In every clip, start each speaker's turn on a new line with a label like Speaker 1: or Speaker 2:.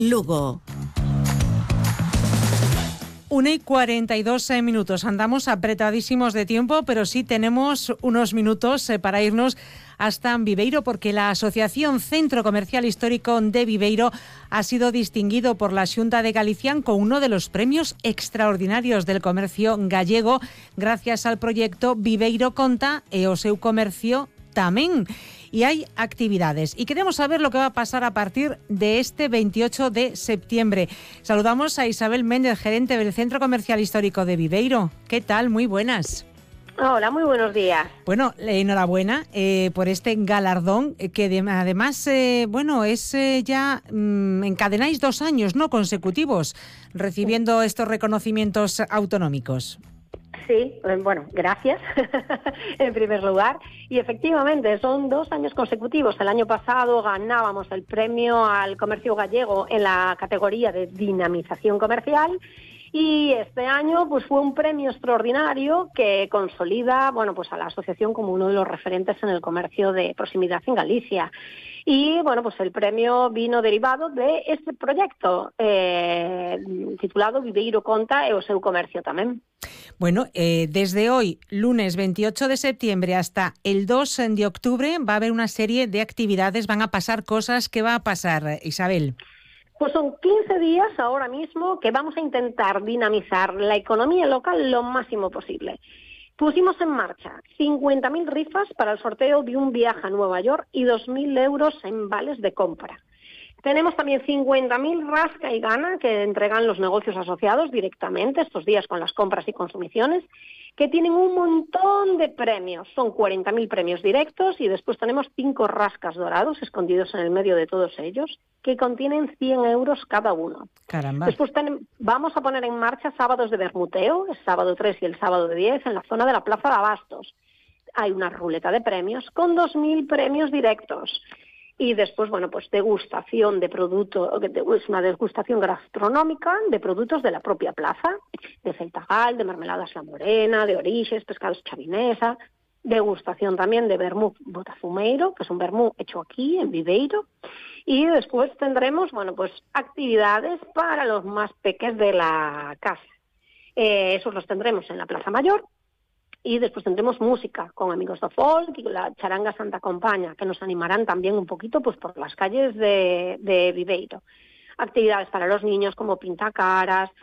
Speaker 1: Lugo.
Speaker 2: 1:42 Andamos apretadísimos de tiempo, pero sí tenemos unos minutos para irnos hasta Viveiro, porque la Asociación Centro Comercial Histórico de Viveiro ha sido distinguido por la Xunta de Galicia con uno de los premios extraordinarios del comercio gallego, gracias al proyecto Viveiro Conta e o seu comercio tamén. Y hay actividades y queremos saber lo que va a pasar a partir de este 28 de septiembre. Saludamos a Isabel Méndez, gerente del Centro Comercial Histórico de Viveiro. ¿Qué tal? Muy buenas.
Speaker 3: Hola, muy buenos días.
Speaker 2: Bueno, enhorabuena por este galardón que además, es ya encadenáis 2 años, ¿no?, consecutivos recibiendo estos reconocimientos autonómicos.
Speaker 3: Sí, bueno, gracias en primer lugar. Y efectivamente son 2 años consecutivos. El año pasado ganábamos el premio al comercio gallego en la categoría de dinamización comercial. Y este año pues fue un premio extraordinario que consolida a la asociación como uno de los referentes en el comercio de proximidad en Galicia. Y pues el premio vino derivado de este proyecto titulado Viveiro Conta e o seu comercio tamén.
Speaker 2: Bueno, desde hoy, lunes 28 de septiembre hasta el 2 de octubre va a haber una serie de actividades, van a pasar cosas. ¿Qué va a pasar, Isabel?
Speaker 3: Pues son 15 días ahora mismo que vamos a intentar dinamizar la economía local lo máximo posible. Pusimos en marcha 50.000 rifas para el sorteo de un viaje a Nueva York y 2.000 euros en vales de compra. Tenemos también 50.000 rasca y gana que entregan los negocios asociados directamente estos días con las compras y consumiciones, que tienen un montón de premios. Son 40.000 premios directos y después tenemos 5 rascas dorados escondidos en el medio de todos ellos, que contienen 100 euros cada uno.
Speaker 2: Caramba.
Speaker 3: Después vamos a poner en marcha sábados de bermuteo, el sábado 3 y el sábado 10, en la zona de la Plaza de Abastos. Hay una ruleta de premios con 2.000 premios directos. Y después, degustación de productos, es una degustación gastronómica de productos de la propia plaza, de Celtagal, de mermeladas La Morena, de Orixes, pescados Chavinesa, degustación también de vermú Botafumeiro, que es un vermú hecho aquí, en Viveiro, y después tendremos, actividades para los más peques de la casa. Esos los tendremos en la Plaza Mayor. Y después tendremos música con Amigos do Folk y la Charanga Santa Compaña, que nos animarán también un poquito por las calles de Viveiro. Actividades para los niños como pintacaras,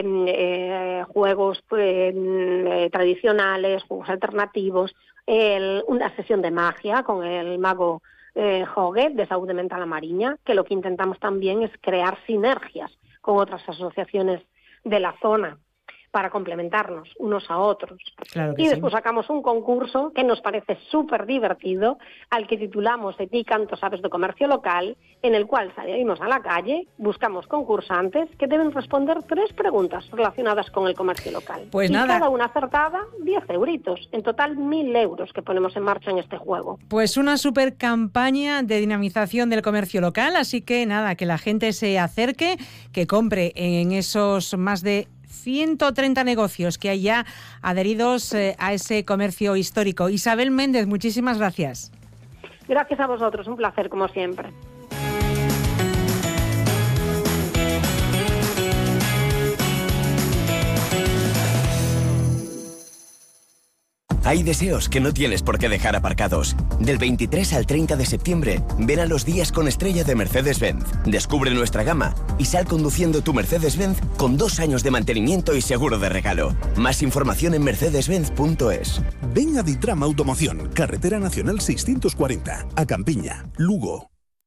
Speaker 3: juegos tradicionales, juegos alternativos, una sesión de magia con el mago Jogue de Saúde Mental a Mariña, que lo que intentamos también es crear sinergias con otras asociaciones de la zona para complementarnos unos a otros.
Speaker 2: Claro que
Speaker 3: y
Speaker 2: sí.
Speaker 3: Después sacamos un concurso que nos parece súper divertido, al que titulamos De ti canto sabes de comercio local, en el cual salimos a la calle, buscamos concursantes que deben responder 3 preguntas relacionadas con el comercio local.
Speaker 2: Pues
Speaker 3: y
Speaker 2: nada.
Speaker 3: cada una acertada, 10 euritos. En total, 1.000 euros que ponemos en marcha en este juego.
Speaker 2: Pues una super campaña de dinamización del comercio local, así que nada, que la gente se acerque, que compre en esos más de 130 negocios que hay ya adheridos a ese comercio histórico. Isabel Méndez, muchísimas gracias.
Speaker 3: Gracias a vosotros, un placer como siempre.
Speaker 4: Hay deseos que no tienes por qué dejar aparcados. Del 23 al 30 de septiembre, ven a los días con estrella de Mercedes-Benz. Descubre nuestra gama y sal conduciendo tu Mercedes-Benz con 2 años de mantenimiento y seguro de regalo. Más información en mercedes-benz.es.
Speaker 5: Ven a Ditrama Automoción, Carretera Nacional 640, a Campiña, Lugo.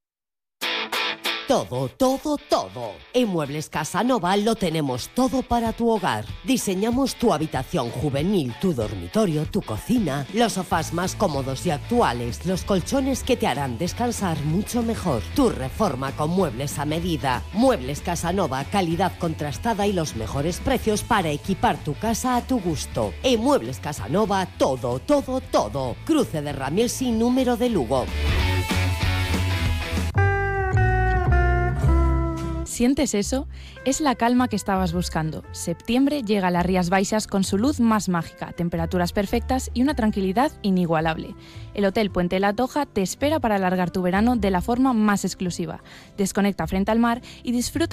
Speaker 6: Todo, todo, todo. En Muebles Casanova lo tenemos todo para tu hogar. Diseñamos tu habitación juvenil, tu dormitorio, tu cocina, los sofás más cómodos y actuales, los colchones que te harán descansar mucho mejor. Tu reforma con muebles a medida. Muebles Casanova, calidad contrastada y los mejores precios para equipar tu casa a tu gusto. En Muebles Casanova, todo, todo, todo. Cruce de Ramiel sin número de Lugo.
Speaker 7: ¿Sientes eso? Es la calma que estabas buscando. Septiembre llega a las Rías Baixas con su luz más mágica, temperaturas perfectas y una tranquilidad inigualable. El Hotel Puente de la Toja te espera para alargar tu verano de la forma más exclusiva. Desconecta frente al mar y disfruta